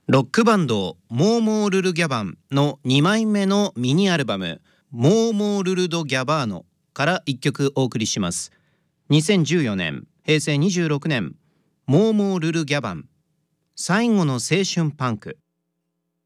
ロックバンドモーモールルギャバンの2枚目のミニアルバムモーモールルドギャバーノから1曲お送りします。2014年平成26年モーモールルギャバン最後の青春パンク。